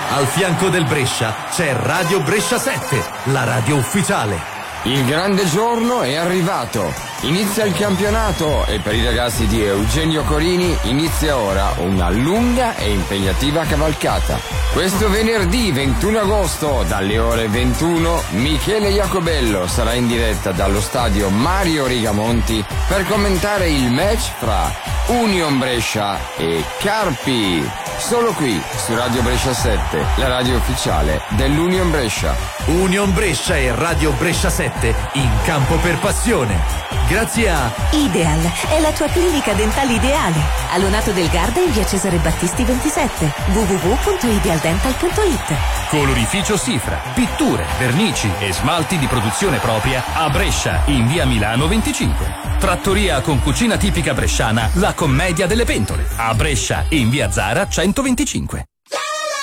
Al fianco del Brescia c'è Radio Brescia 7, la radio ufficiale. Il grande giorno è arrivato. Inizia il campionato e per i ragazzi di Eugenio Corini inizia ora una lunga e impegnativa cavalcata. Questo venerdì 21 agosto dalle ore 21 Michele Iacobello sarà in diretta dallo stadio Mario Rigamonti per commentare il match fra Union Brescia e Carpi. Solo qui su Radio Brescia 7, la radio ufficiale dell'Union Brescia. Union Brescia e Radio Brescia 7 in campo per passione. Grazie a Ideal è la tua clinica dentale ideale. Alonato del Garda in via Cesare Battisti 27. www.idealdental.it. Colorificio Sifra, pitture, vernici e smalti di produzione propria a Brescia in via Milano 25. Trattoria con cucina tipica bresciana La Commedia delle Pentole a Brescia in via Zara 125.